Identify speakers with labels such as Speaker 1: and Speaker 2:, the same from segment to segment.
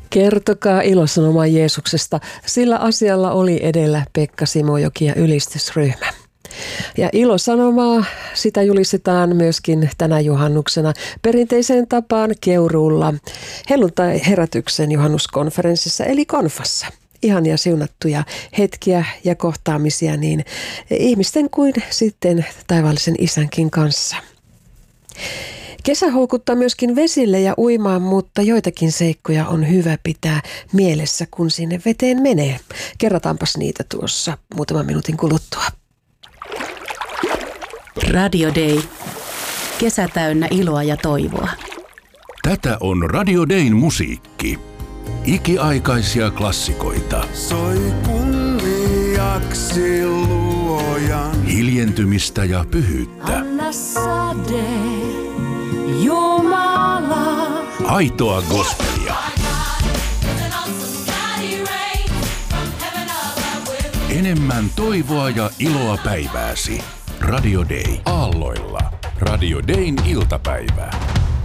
Speaker 1: Kertokaa ilosanomaa Jeesuksesta. Sillä asialla oli edellä Pekka Simojoki ja ylistysryhmä. Ja ilosanomaa, sitä julistetaan myöskin tänä juhannuksena perinteiseen tapaan Keuruulla helluntai-herätyksen juhannuskonferenssissa eli konfassa. Ihania siunattuja hetkiä ja kohtaamisia niin ihmisten kuin sitten taivaallisen isänkin kanssa. Kesä houkuttaa myöskin vesille ja uimaan, mutta joitakin seikkoja on hyvä pitää mielessä, kun sinne veteen menee. Kerrataanpas niitä tuossa muutaman minuutin kuluttua.
Speaker 2: Radio Day. Kesä täynnä iloa ja toivoa.
Speaker 3: Tätä on Radio Dayn musiikki. Ikiaikaisia klassikoita.
Speaker 4: Soi kunniaksi luojan.
Speaker 3: Hiljentymistä ja pyhyyttä.
Speaker 5: Anna sade, Jumala.
Speaker 3: Aitoa gospelia. Enemmän toivoa ja iloa päivääsi. Radio Day. Aalloilla. Radio Dayn iltapäivää.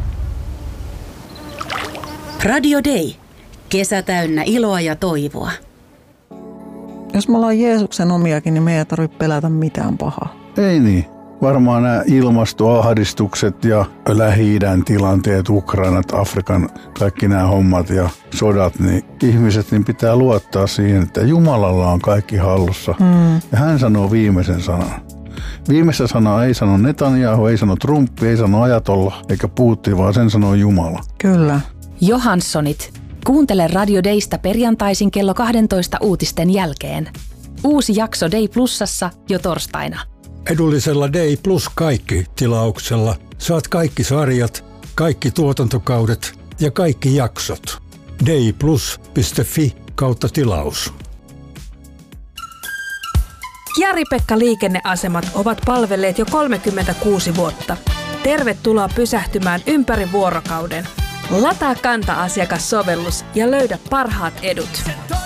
Speaker 2: Radio Day. Kesä täynnä iloa ja toivoa.
Speaker 6: Jos me ollaan Jeesuksen omiakin, niin me ei tarvitse pelätä mitään pahaa.
Speaker 7: Ei niin. Varmaan nämä ilmastoahdistukset ja Lähi-idän tilanteet, Ukrainat, Afrikan, kaikki nämä hommat ja sodat, niin ihmiset niin pitää luottaa siihen, että Jumalalla on kaikki hallussa. Ja hän sanoo viimeisen sanan. Viimeistä sanaa ei sano Netanyahu, ei sano Trump, ei sano Ajatolla eikä Putin, vaan sen sanoo Jumala.
Speaker 6: Kyllä.
Speaker 8: Johanssonit. Kuuntele Radio Daysta perjantaisin kello 12 uutisten jälkeen. Uusi jakso Day Plusassa jo torstaina.
Speaker 9: Edullisella Day Plus kaikki -tilauksella saat kaikki sarjat, kaikki tuotantokaudet ja kaikki jaksot. dayplus.fi/tilaus.
Speaker 10: Jari-Pekka liikenneasemat ovat palvelleet jo 36 vuotta. Tervetuloa pysähtymään ympäri vuorokauden. Lataa Kanta-asiakassovellus ja löydä parhaat edut.